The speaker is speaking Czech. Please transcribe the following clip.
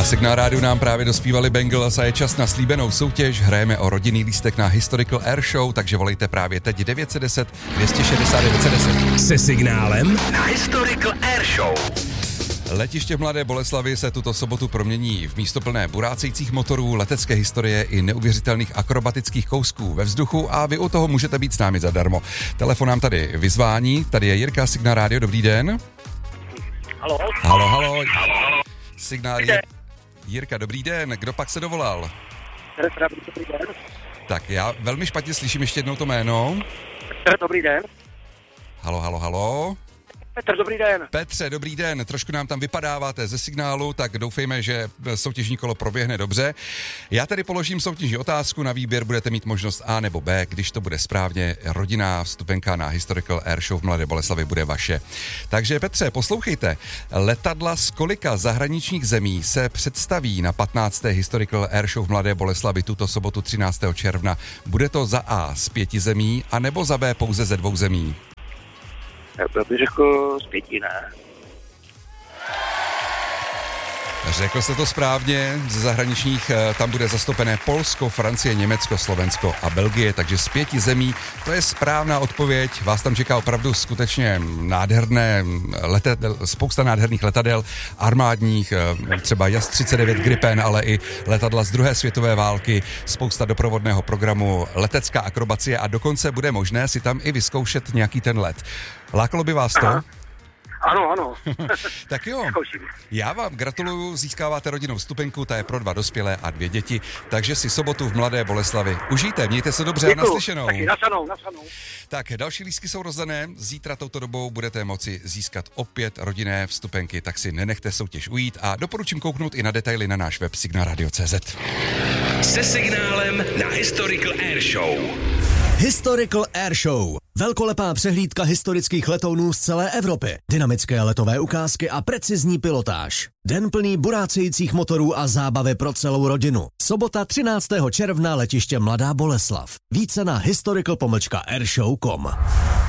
Na Signál rádiu nám právě dospívali Bengals a je čas na slíbenou soutěž. Hrajeme o rodinný lístek na Historical Air Show, takže volejte právě teď 910 260 910. Se signálem na Historical Air Show. Letiště v Mladé Boleslavi se tuto sobotu promění v místo plné burácejících motorů, letecké historie i neuvěřitelných akrobatických kousků ve vzduchu a vy u toho můžete být s námi zadarmo. Telefon nám tady vyzvání, tady je Jirka, Signál rádio, dobrý den. Halo. Halo. Signál Jirka, dobrý den, kdo pak se dovolal? Dobrý den. Tak já velmi špatně slyším ještě jednou to jméno. Petr, dobrý den. Halo. Petr, dobrý den. Petře, dobrý den, trošku nám tam vypadáváte ze signálu, tak doufejme, že soutěžní kolo proběhne dobře. Já tedy položím soutěžní otázku, na výběr budete mít možnost A nebo B, když to bude správně, rodinná vstupenka na Historical Air Show v Mladé Boleslavi bude vaše. Takže Petře, poslouchejte, letadla z kolika zahraničních zemí se představí na 15. Historical Air Show v Mladé Boleslavi tuto sobotu 13. června? Bude to za A z 5 zemí, anebo za B pouze ze 2 zemí? Já bych řekl z 5, ne? Řekl jste to správně, ze zahraničních tam bude zastoupené Polsko, Francie, Německo, Slovensko a Belgie, takže z 5 zemí, to je správná odpověď, vás tam čeká opravdu skutečně spousta nádherných letadel, armádních, třeba JAS 39 Gripen, ale i letadla z druhé světové války, spousta doprovodného programu, letecká akrobacie a dokonce bude možné si tam i vyzkoušet nějaký ten let. Lákalo by vás to? Aha. Ano. Tak jo, já vám gratuluju, získáváte rodinnou vstupenku, ta je pro 2 dospělé a 2 děti, takže si sobotu v Mladé Boleslavi užijte, mějte se dobře. Děkuju. A naslyšenou. Taky nasanou. Tak, další lístky jsou rozdané, zítra touto dobou budete moci získat opět rodinné vstupenky, tak si nenechte soutěž ujít a doporučím kouknout i na detaily na náš web signalradio.cz. Se signálem na Historical Air Show. Historical Air Show. Velkolepá přehlídka historických letounů z celé Evropy. Dynamické letové ukázky a precizní pilotáž. Den plný burácejících motorů a zábavy pro celou rodinu. Sobota 13. června letiště Mladá Boleslav. Více na historical-airshow.com.